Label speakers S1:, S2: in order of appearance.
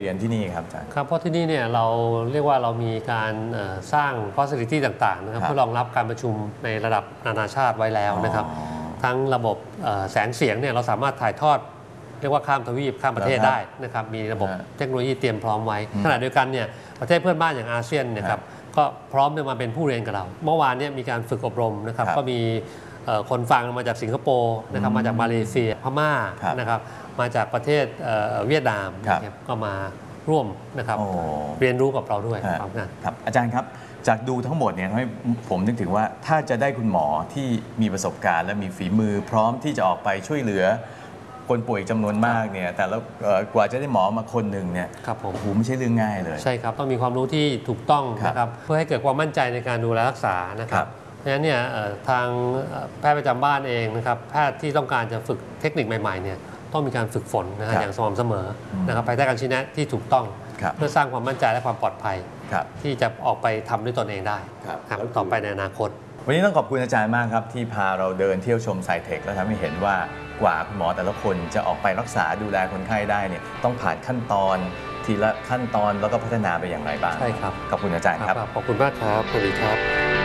S1: เรียนที่นี่ครับอาจารย์
S2: ครับเพราะที่นี่เนี่ยเราเรียกว่าเรามีการสร้าง facility ต่างๆนะครับเพื่อรองรับการประชุมในระดับนานาชาติไว้แล้วนะครับทั้งระบบแสงเสียงเนี่ยเราสามารถถ่ายทอดเรียกว่าข้ามทวีปข้ามประเทศได้นะครับมีระบบเทคโนโลยีเตรียมพร้อมไว้ขณะเดียวกันเนี่ยประเทศเพื่อนบ้านอย่างอาเซียนเนี่ยครับก็พร้อมจะมาเป็นผู้เรียนกับเราเมื่อวานเนี่ยมีการฝึกอบรมนะครับก็มีคนฟังมาจากสิงคโปร์นะครับมาจากมาเลเซียพม่านะครับมาจากประเทศเวียดนามก็มาร่วมนะครับเรียนรู้กับเราด้วย
S1: ครับอาจารย์ครับจากดูทั้งหมดเนี่ยทำให้ผมนึกถึงว่าถ้าจะได้คุณหมอที่มีประสบการณ์และมีฝีมือพร้อมที่จะออกไปช่วยเหลือคนป่วยจำนวนมากเนี่ยแต่แล้วกว่าจะได้หมอมาคนหนึ่งเนี่ยโอ้โหไม่ใช่เรื่องง่ายเลย
S2: ใช่ครับต้องมีความรู้ที่ถูกต้องนะครับเพื่อให้เกิดความมั่นใจในการดูแลรักษานะครับเพราะฉะนั้นเนี่ยทางแพทย์ประจำบ้านเองนะครับแพทย์ที่ต้องการจะฝึกเทคนิคใหม่ๆเนี่ยต้องมีการฝึกฝนนะฮะอย่างสม่ำเสมอนะครับภายใต้การชี้แนะที่ถูกต้องเพื่อสร้างความมั่นใจและความปลอดภัยที่จะออกไปทำด้วยตนเองได้ต่อไปในอนาคต
S1: วันนี้ต้องขอบคุณอาจารย์มากครับที่พาเราเดินเที่ยวชมไซเทคและทำให้เห็นว่ากว่าคุณหมอแต่ละคนจะออกไปรักษาดูแลคนไข้ได้เนี่ยต้องผ่านขั้นตอนทีละขั้นตอนแล้วก็พัฒนาไปอย่างไรบ้าง
S2: ใช่ครับ
S1: ขอบคุณอาจารย์ครับ
S2: ขอบคุณมากครับสวัสดีครับ